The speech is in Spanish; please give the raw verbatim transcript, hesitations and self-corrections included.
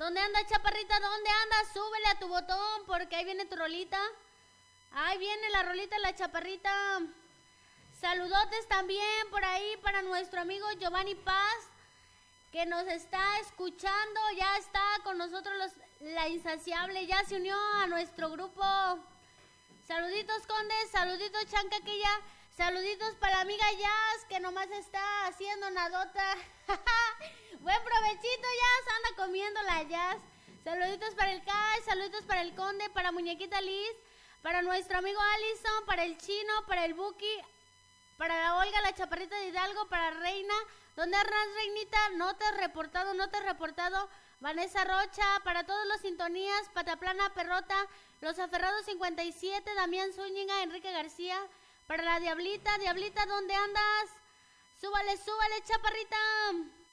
¿Dónde anda, chaparrita? ¿Dónde andas? Súbele a tu botón porque ahí viene tu rolita. Ahí viene la rolita de la chaparrita. Saludotes también por ahí para nuestro amigo Giovanni Paz, que nos está escuchando. Ya está con nosotros los, la insaciable. Ya se unió a nuestro grupo. Saluditos, Conde. Saluditos, Chancaquilla. Saluditos para la amiga Jazz, que nomás está haciendo nadota. Buen provechito, Jazz. Anda comiendo la Jazz. Saluditos para el Kai, saluditos para el Conde, para Muñequita Liz, para nuestro amigo Allison, para el Chino, para el Buki, para la Olga, la chaparrita de Hidalgo, para Reina. ¿Dónde andas, Reinita? No te has reportado, no te has reportado. Vanessa Rocha, para todos los sintonías, Pataplana Perrota, Los Aferrados cincuenta y siete, Damián Zúñiga, Enrique García. Para la Diablita, Diablita, ¿dónde andas? Súbale, súbale, chaparrita.